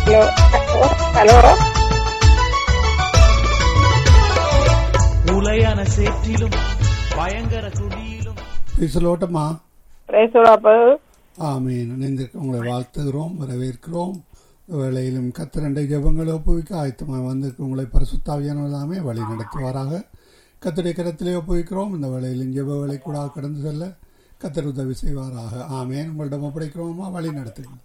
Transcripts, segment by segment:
Hello hello. உலையான சேற்றிலும் பயங்கர துணியிலும் பேசலோட்டமா. ஆமீன். இணைந்திருக்க உங்களை வாழ்த்துகிறோம், வரவேற்கிறோம். வேளையிலும் கத்திரண்டை ஜெபங்களை ஒப்புவிக்க ஆயத்தமாக வந்திருக்க உங்களை பரிசுத்தாவியானவர்தாமே வழி நடத்துவாராக. கத்தருடைய கரத்திலே ஒப்புவிக்கிறோம். இந்த வேளையிலும் ஜெப வேலை கூட கடந்து செல்ல கத்தர் உதவி செய்வாராக. ஆமேன். உங்களிடம் ஒப்படைக்கிறோமா, வழி நடத்துங்கள்.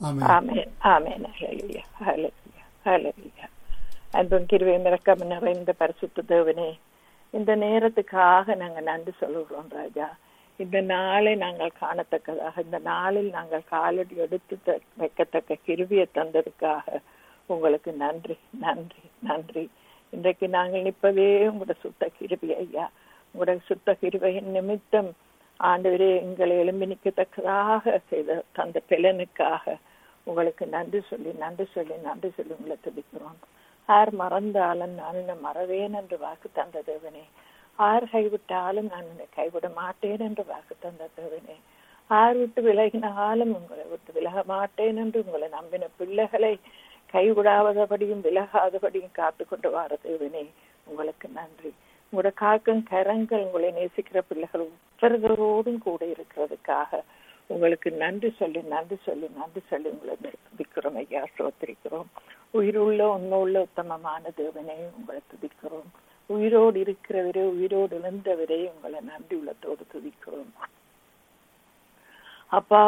அன்பும் கிருபையும் இரக்கமும் நிறைந்த பரிசுத்த தேவனே, இந்த நேரத்துக்காக நாங்கள் நன்றி சொல்லுகிறோம் ராஜா. இந்த நாளை நாங்கள் காணத்தக்கதாக, இந்த நாளில் நாங்கள் காலடி எடுத்து வைக்கத்தக்க கிருபையை தந்ததுக்காக உங்களுக்கு நன்றி நன்றி நன்றி. இன்றைக்கு நாங்கள் நிற்பதே உங்களோட சுத்த கிருபை ஐயா. உங்களோட சுத்த கிருபையின் நிமித்தம் ஆண்டவரே எங்களை எழும்பி நிற்கத்தக்கதாக செய்த தந்த பலனுக்காக உங்களுக்கு நன்றி சொல்லி நன்றி சொல்லி நன்றி சொல்லி உங்களை துதிக்கிறோம். யார் மறந்தாலும் நான் உன்னை மறவேன் என்று வாக்கு தந்த தேவனே, யார் கைவிட்டாலும் நான் உன்னை கைவிட மாட்டேன் என்று வாக்கு தந்த தேவனே, யார் விட்டு விலகினாலும் உங்களை விட்டு விலக மாட்டேன் என்று உங்களை நம்பின பிள்ளைகளை கைவிடாதபடியும் விலகாதபடியும் காத்து கொண்டு வர தேவனே, உங்களுக்கு நன்றி. உங்களோட காக்கும் கரங்கள் உங்களை நேசிக்கிற பிள்ளைகள் ஒவ்வொருவரோடும் கூட இருக்கிறதுக்காக உங்களுக்கு நன்றி சொல்லி நன்றி சொல்லி நன்றி சொல்லி உங்களை துதிக்கிறோம் ஐயா, சோத்திரிக்கிறோம். உயிருள்ள உண்மையுள்ள உத்தமமான தேவனே உங்களை துதிக்கிறோம். உயிரோடு இருக்கிறவரே, உயிரோடு எழுந்தவரே உங்களை நன்றி உள்ளத்தோடு துதிக்கிறோம் அப்பா.